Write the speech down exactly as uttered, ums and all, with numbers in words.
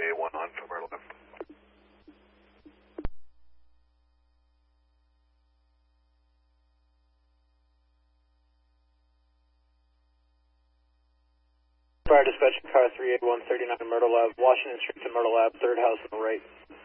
three eight one on for Myrtle Ave. Fire dispatch car three eight one thirty-nine Myrtle Ave, Washington Street to Myrtle Ave, third house on the right.